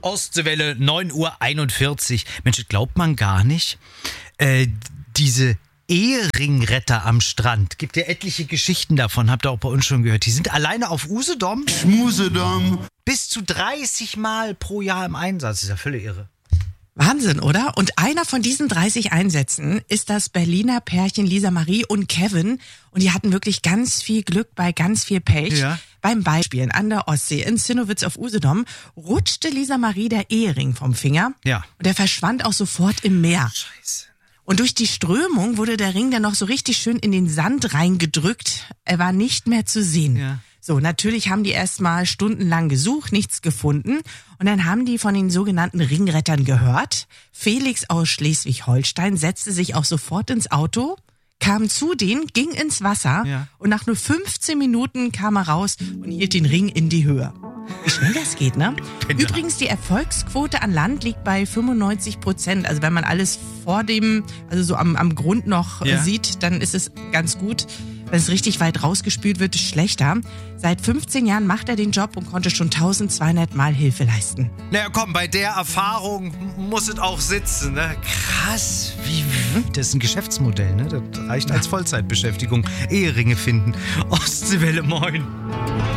Ostseewelle, 9:41 Uhr. Mensch, das glaubt man gar nicht. Diese Ehringretter am Strand. Gibt ja etliche Geschichten davon, habt ihr auch bei uns schon gehört. Die sind alleine auf Usedom, Schmusedom, bis zu 30 Mal pro Jahr im Einsatz. Das ist ja völlig irre. Wahnsinn, oder? Und einer von diesen 30 Einsätzen ist das Berliner Pärchen Lisa Marie und Kevin. Und die hatten wirklich ganz viel Glück bei ganz viel Pech. Ja. Beim Beispielen an der Ostsee in Zinnowitz auf Usedom rutschte Lisa Marie der Ehering vom Finger. Ja. Und er verschwand auch sofort im Meer. Scheiße. Und durch die Strömung wurde der Ring dann noch so richtig schön in den Sand reingedrückt. Er war nicht mehr zu sehen. Ja. So, natürlich haben die erstmal stundenlang gesucht, nichts gefunden. Und dann haben die von den sogenannten Ringrettern gehört. Felix aus Schleswig-Holstein setzte sich auch sofort ins Auto, kam zu denen, ging ins Wasser und nach nur 15 Minuten kam er raus und hielt den Ring in die Höhe. Wie schnell das geht, ne? Übrigens, die Erfolgsquote an Land liegt bei 95%. Also wenn man alles vor dem, also so am Grund noch sieht, dann ist es ganz gut. Wenn es richtig weit rausgespült wird, ist es schlechter. Seit 15 Jahren macht er den Job und konnte schon 1200 Mal Hilfe leisten. Naja, komm, bei der Erfahrung muss es auch sitzen, ne? Krass, das ist ein Geschäftsmodell, ne? Das reicht als Vollzeitbeschäftigung. Eheringe finden. Ostseewelle, moin.